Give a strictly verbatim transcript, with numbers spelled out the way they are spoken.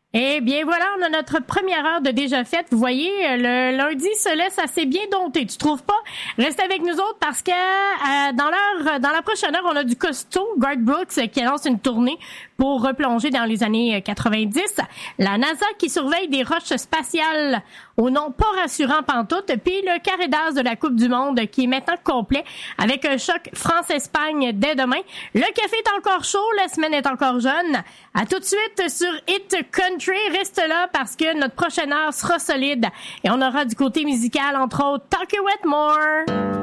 Eh bien voilà, on a notre première heure de déjà faite. Vous voyez, le lundi se laisse assez bien dompter, tu trouves pas? Restez avec nous autres parce que euh, dans l'heure, dans la prochaine heure, on a du costaud, Garth Brooks qui lance une tournée pour replonger dans les années quatre-vingt-dix. La NASA qui surveille des roches spatiales au nom pas rassurant pantoute. Puis le carré d'as de la Coupe du Monde qui est maintenant complet avec un choc France-Espagne dès demain. Le café est encore chaud, la semaine est encore jeune. À tout de suite sur Hit Country. Reste là parce que notre prochaine heure sera solide et on aura du côté musical, entre autres, Talk It Wetmore.